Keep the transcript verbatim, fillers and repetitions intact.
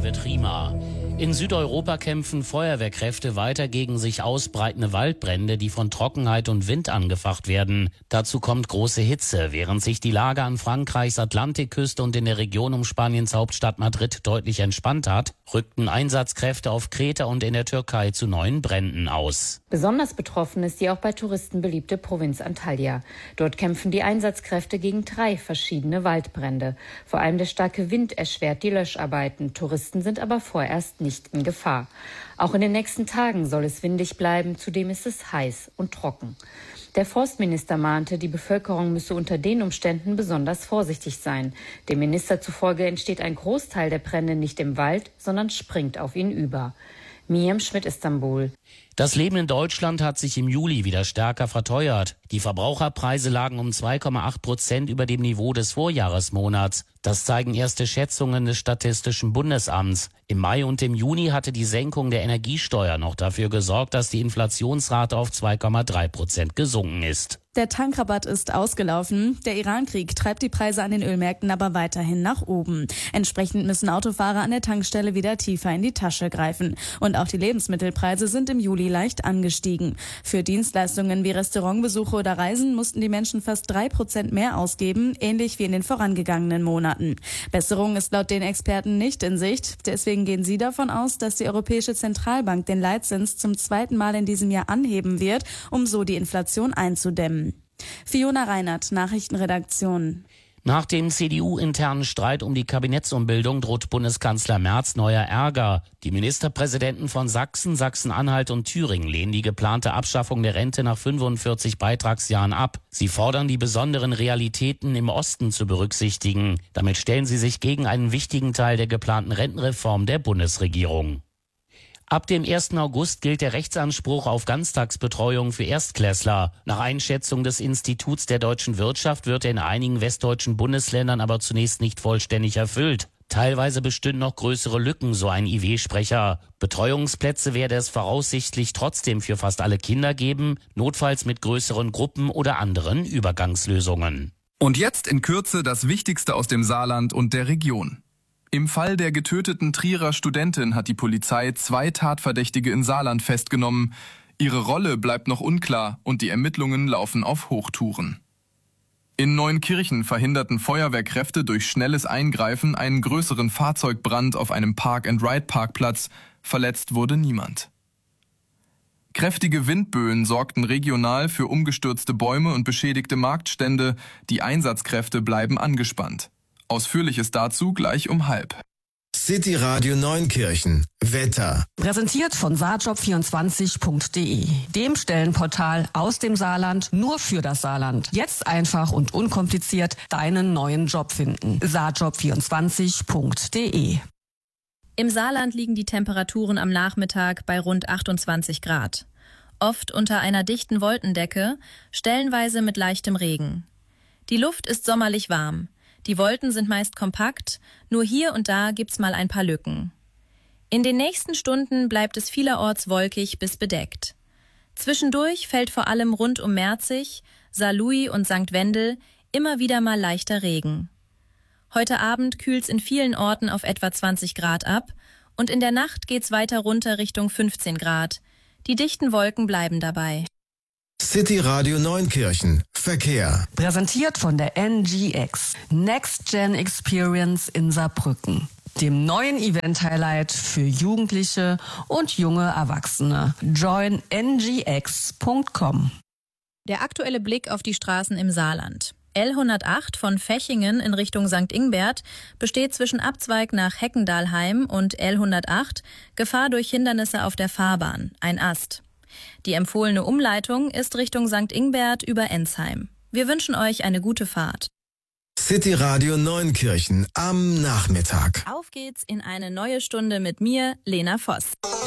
wird Rima. In Südeuropa kämpfen Feuerwehrkräfte weiter gegen sich ausbreitende Waldbrände, die von Trockenheit und Wind angefacht werden. Dazu kommt große Hitze. Während sich die Lage an Frankreichs Atlantikküste und in der Region um Spaniens Hauptstadt Madrid deutlich entspannt hat, rückten Einsatzkräfte auf Kreta und in der Türkei zu neuen Bränden aus. Besonders betroffen ist die auch bei Touristen beliebte Provinz Antalya. Dort kämpfen die Einsatzkräfte gegen drei verschiedene Waldbrände. Vor allem der starke Wind erschwert die Löscharbeiten. Touristen sind aber vorerst nicht in Gefahr. Auch in den nächsten Tagen soll es windig bleiben, zudem ist es heiß und trocken. Der Forstminister mahnte, die Bevölkerung müsse unter den Umständen besonders vorsichtig sein. Dem Minister zufolge entsteht ein Großteil der Brände nicht im Wald, sondern springt auf ihn über. Miriam Schmidt, Istanbul. Das Leben in Deutschland hat sich im Juli wieder stärker verteuert. Die Verbraucherpreise lagen um zwei Komma acht Prozent über dem Niveau des Vorjahresmonats. Das zeigen erste Schätzungen des Statistischen Bundesamts. Im Mai und im Juni hatte die Senkung der Energiesteuer noch dafür gesorgt, dass die Inflationsrate auf zwei Komma drei Prozent gesunken ist. Der Tankrabatt ist ausgelaufen. Der Iran-Krieg treibt die Preise an den Ölmärkten aber weiterhin nach oben. Entsprechend müssen Autofahrer an der Tankstelle wieder tiefer in die Tasche greifen. Und auch die Lebensmittelpreise sind im Juli leicht angestiegen. Für Dienstleistungen wie Restaurantbesuche oder Reisen mussten die Menschen fast drei Prozent mehr ausgeben, ähnlich wie in den vorangegangenen Monaten. Besserung ist laut den Experten nicht in Sicht. Deswegen gehen sie davon aus, dass die Europäische Zentralbank den Leitzins zum zweiten Mal in diesem Jahr anheben wird, um so die Inflation einzudämmen. Fiona Reinert, Nachrichtenredaktion. Nach dem C D U-internen Streit um die Kabinettsumbildung droht Bundeskanzler Merz neuer Ärger. Die Ministerpräsidenten von Sachsen, Sachsen-Anhalt und Thüringen lehnen die geplante Abschaffung der Rente nach fünfundvierzig Beitragsjahren ab. Sie fordern, die besonderen Realitäten im Osten zu berücksichtigen. Damit stellen sie sich gegen einen wichtigen Teil der geplanten Rentenreform der Bundesregierung. Ab dem ersten August gilt der Rechtsanspruch auf Ganztagsbetreuung für Erstklässler. Nach Einschätzung des Instituts der deutschen Wirtschaft wird er in einigen westdeutschen Bundesländern aber zunächst nicht vollständig erfüllt. Teilweise bestünden noch größere Lücken, so ein I W-Sprecher. Betreuungsplätze werde es voraussichtlich trotzdem für fast alle Kinder geben, notfalls mit größeren Gruppen oder anderen Übergangslösungen. Und jetzt in Kürze das Wichtigste aus dem Saarland und der Region. Im Fall der getöteten Trierer Studentin hat die Polizei zwei Tatverdächtige in Saarland festgenommen. Ihre Rolle bleibt noch unklar und die Ermittlungen laufen auf Hochtouren. In Neunkirchen verhinderten Feuerwehrkräfte durch schnelles Eingreifen einen größeren Fahrzeugbrand auf einem Park-and-Ride-Parkplatz. Verletzt wurde niemand. Kräftige Windböen sorgten regional für umgestürzte Bäume und beschädigte Marktstände. Die Einsatzkräfte bleiben angespannt. Ausführliches dazu gleich um halb. City Radio Neunkirchen. Wetter. Präsentiert von saarjob vierundzwanzig punkt de, dem Stellenportal aus dem Saarland nur für das Saarland. Jetzt einfach und unkompliziert deinen neuen Job finden. saarjob vierundzwanzig punkt de. Im Saarland liegen die Temperaturen am Nachmittag bei rund achtundzwanzig Grad. Oft unter einer dichten Wolkendecke, stellenweise mit leichtem Regen. Die Luft ist sommerlich warm. Die Wolken sind meist kompakt, nur hier und da gibt's mal ein paar Lücken. In den nächsten Stunden bleibt es vielerorts wolkig bis bedeckt. Zwischendurch fällt vor allem rund um Merzig, Saarlouis und Sankt Wendel immer wieder mal leichter Regen. Heute Abend kühlt's in vielen Orten auf etwa zwanzig Grad ab und in der Nacht geht's weiter runter Richtung fünfzehn Grad. Die dichten Wolken bleiben dabei. City Radio Neunkirchen. Verkehr. Präsentiert von der N G X. Next Gen Experience in Saarbrücken. Dem neuen Event-Highlight für Jugendliche und junge Erwachsene. join n g x punkt com. Der aktuelle Blick auf die Straßen im Saarland. L hundertacht von Fechingen in Richtung Sankt Ingbert besteht zwischen Abzweig nach Heckendalheim und L hundertacht Gefahr durch Hindernisse auf der Fahrbahn, ein Ast. Die empfohlene Umleitung ist Richtung Sankt Ingbert über Ensheim. Wir wünschen euch eine gute Fahrt. City Radio Neunkirchen am Nachmittag. Auf geht's in eine neue Stunde mit mir, Lena Voss.